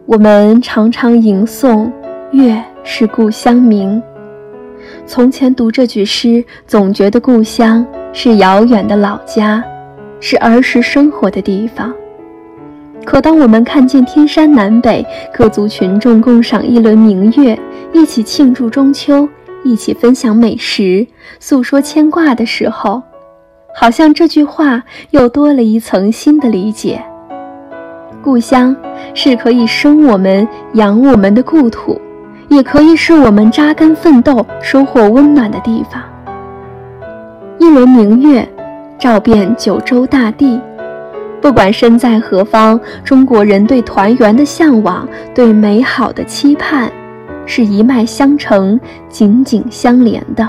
我们常常吟诵月是故乡明。从前读这句诗，总觉得故乡是遥远的老家，是儿时生活的地方。可当我们看见天山南北各族群众共赏一轮明月，一起庆祝中秋，一起分享美食，诉说牵挂的时候，好像这句话又多了一层新的理解。故乡是可以生我们养我们的故土，也可以是我们扎根奋斗收获温暖的地方。一轮明月照遍九州大地，不管身在何方，中国人对团圆的向往，对美好的期盼，是一脉相承，紧紧相连的。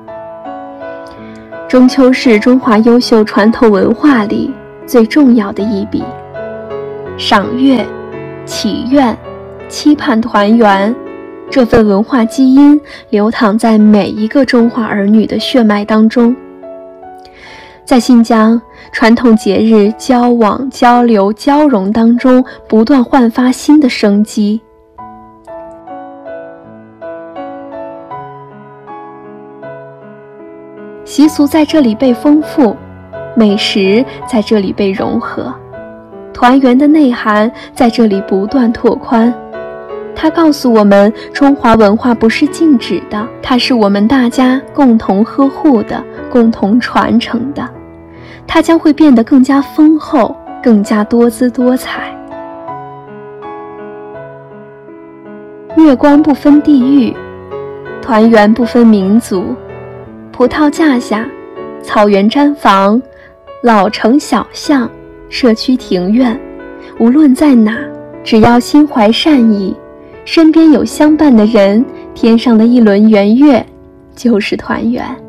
中秋是中华优秀传统文化里最重要的一笔，赏月、祈愿、期盼团圆，这份文化基因流淌在每一个中华儿女的血脉当中。在新疆，传统节日交往、交流、交融当中，不断焕发新的生机。习俗在这里被丰富，美食在这里被融合，团圆的内涵在这里不断拓宽。它告诉我们，中华文化不是静止的，它是我们大家共同呵护的，共同传承的。它将会变得更加丰厚，更加多姿多彩。月光不分地域，团圆不分民族。葡萄架下，草原毡房，老城小巷，社区庭院，无论在哪，只要心怀善意，身边有相伴的人，天上的一轮圆月就是团圆。